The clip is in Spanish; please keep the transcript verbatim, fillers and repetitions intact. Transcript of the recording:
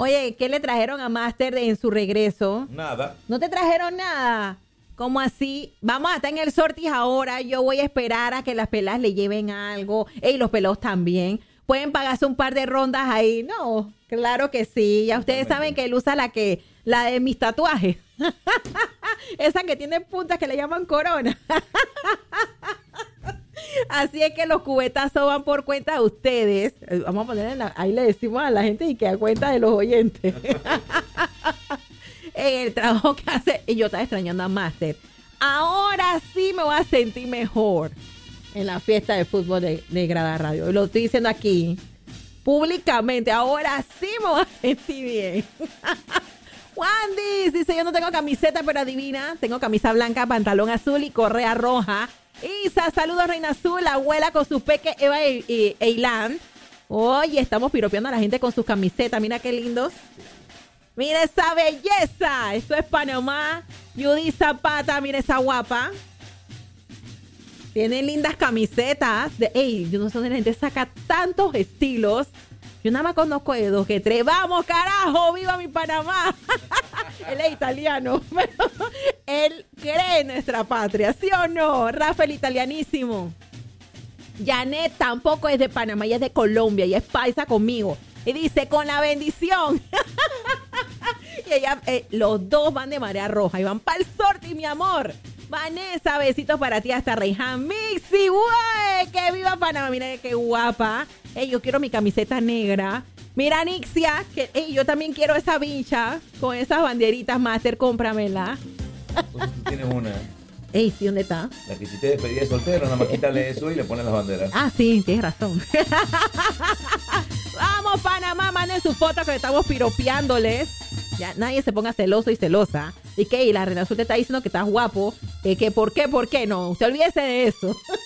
Oye, ¿qué le trajeron a Master en su regreso? Nada. ¿No te trajeron nada? ¿Cómo así? Vamos a estar en el sorteo ahora. Yo voy a esperar a que las pelas le lleven algo. Y los pelados también. ¿Pueden pagarse un par de rondas ahí? No, claro que sí. Ya ustedes saben que él usa la que, la de mis tatuajes. Esa que tiene puntas que le llaman corona. Así es que los cubetazos van por cuenta de ustedes. Vamos a poner en la, ahí le decimos a la gente y que a cuenta de los oyentes. El trabajo que hace. Y yo estaba extrañando a Master. Ahora sí me voy a sentir mejor en la fiesta de fútbol de, de Grada Radio. Lo estoy diciendo aquí públicamente. Ahora sí me voy a sentir bien. Wandis dice: yo no tengo camiseta, pero adivina, tengo camisa blanca, pantalón azul y correa roja. Isa, saludos Reina Azul, la abuela con sus peques Eva y, y Eilan. Oye, estamos piropeando a la gente con sus camisetas, mira qué lindos. Mira esa belleza, eso es Panamá. Judy Zapata, mira esa guapa. Tienen lindas camisetas. De, ey, yo no sé dónde la gente saca tantos estilos. Yo nada más conozco de dos que tres. ¡Vamos, carajo! ¡Viva mi Panamá! Él es italiano, pero él cree en nuestra patria, ¿sí o no? Rafael, italianísimo. Janet tampoco es de Panamá, ella es de Colombia, ella es paisa conmigo. Y dice, con la bendición. Y ella, eh, los dos van de marea roja y van para el sorteo, mi amor. Vanessa, besitos para ti hasta Reyhan. Mixi, güey, que viva Panamá, mira qué guapa. Ey, yo quiero mi camiseta negra. Mira, Nixia, que ey, yo también quiero esa vincha con esas banderitas, Master, cómpramela. Entonces tú tienes una. Ey, ¿sí dónde está? La que si te despedí de soltero, nada más quítale eso y le pones las banderas. Ah, sí, tienes razón. Vamos, Panamá, manden su foto que estamos piropeándoles. Ya nadie se ponga celoso y celosa. Y que y la Reina Azul te está diciendo que estás guapo. Eh, que por qué, por qué no. Usted olvídese de eso.